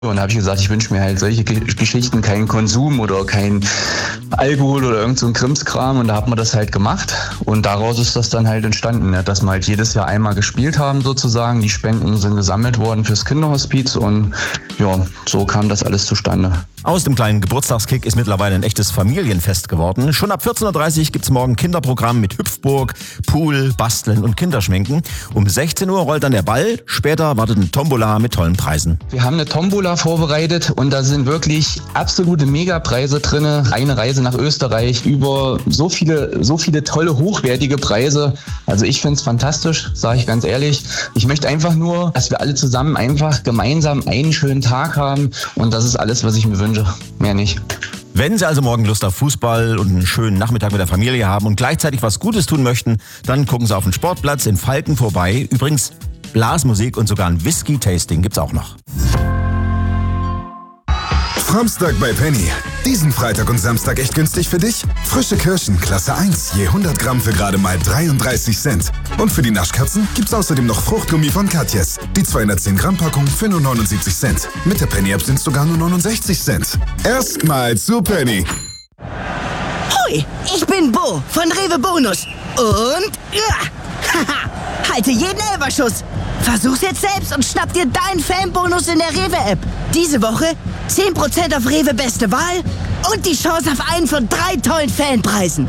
Und da habe ich gesagt, ich wünsche mir halt solche Geschichten, keinen Konsum oder kein Alkohol oder irgend so ein Krimskram. Und da hat man das halt gemacht. Und daraus ist das dann halt entstanden, ne? Dass wir halt jedes Jahr einmal gespielt haben sozusagen. Die Spenden sind gesammelt worden fürs Kinderhospiz und ja, so kam das alles zustande. Aus dem kleinen Geburtstagskick ist mittlerweile ein echtes Familienfest geworden. Schon ab 14.30 Uhr gibt's morgen Kinderprogramm mit Hüpfburg, Pool, Basteln und Kinderschminken. Um 16 Uhr rollt dann der Ball. Später wartet eine Tombola mit tollen Preisen. Wir haben eine Tombola vorbereitet und da sind wirklich absolute Megapreise drin. Eine Reise nach Österreich über so viele tolle, hochwertige Preise. Also ich finde es fantastisch, sage ich ganz ehrlich. Ich möchte einfach nur, dass wir alle zusammen einfach gemeinsam einen schönen Tag haben und das ist alles, was ich mir wünsche. Mehr nicht. Wenn Sie also morgen Lust auf Fußball und einen schönen Nachmittag mit der Familie haben und gleichzeitig was Gutes tun möchten, dann gucken Sie auf den Sportplatz in Falken vorbei. Übrigens, Blasmusik und sogar ein Whisky-Tasting gibt's auch noch. Samstag bei Penny. Diesen Freitag und Samstag echt günstig für dich? Frische Kirschen, Klasse 1, je 100 Gramm für gerade mal 33 Cent. Und für die Naschkatzen gibt's außerdem noch Fruchtgummi von Katjes. Die 210 Gramm Packung für nur 79 Cent. Mit der Penny-App sind's sogar nur 69 Cent. Erstmal zu Penny. Hui, ich bin Bo von Rewe Bonus. Und halte jeden Elferschuss. Versuch's jetzt selbst und schnapp dir deinen Fanbonus in der Rewe-App. Diese Woche 10% auf Rewe Beste Wahl und die Chance auf einen von 3 tollen Fanpreisen.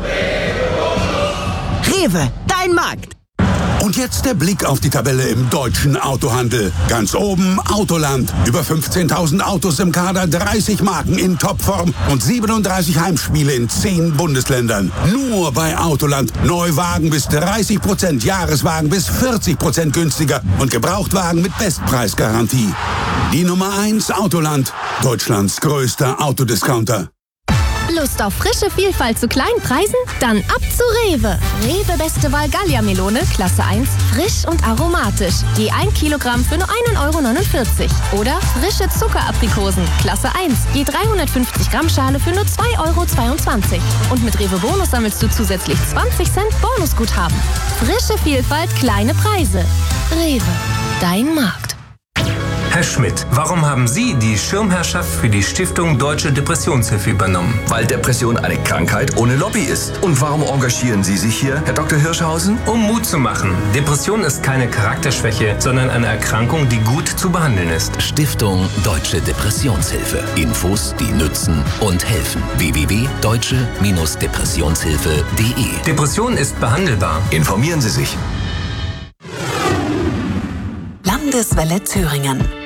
Rewe, dein Markt. Und jetzt der Blick auf die Tabelle im deutschen Autohandel. Ganz oben Autoland. Über 15.000 Autos im Kader, 30 Marken in Topform und 37 Heimspiele in 10 Bundesländern. Nur bei Autoland. Neuwagen bis 30%, Jahreswagen bis 40% günstiger und Gebrauchtwagen mit Bestpreisgarantie. Die Nummer 1 Autoland. Deutschlands größter Autodiscounter. Lust auf frische Vielfalt zu kleinen Preisen? Dann ab zu Rewe. Rewe Beste Wahl Gallia-Melone, Klasse 1, frisch und aromatisch. Je 1 Kilogramm für nur 1,49 €. Oder frische Zuckeraprikosen, Klasse 1, je 350 Gramm Schale für nur 2,22 €. Und mit Rewe Bonus sammelst du zusätzlich 20 Cent Bonusguthaben. Frische Vielfalt, kleine Preise. Rewe, dein Markt. Herr Schmidt, warum haben Sie die Schirmherrschaft für die Stiftung Deutsche Depressionshilfe übernommen? Weil Depression eine Krankheit ohne Lobby ist. Und warum engagieren Sie sich hier, Herr Dr. Hirschhausen? Um Mut zu machen. Depression ist keine Charakterschwäche, sondern eine Erkrankung, die gut zu behandeln ist. Stiftung Deutsche Depressionshilfe. Infos, die nützen und helfen. www.deutsche-depressionshilfe.de. Depression ist behandelbar. Informieren Sie sich. Landeswelle Thüringen.